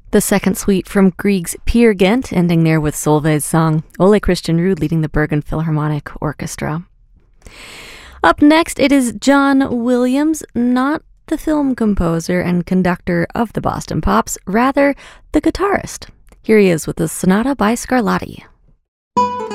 The second suite from Grieg's Peer Gynt, ending there with Solveig's song, Ole Christian Ruud leading the Bergen Philharmonic Orchestra. Up next, it is John Williams, not the film composer and conductor of the Boston Pops, rather the guitarist. Here he is with the Sonata by Scarlatti.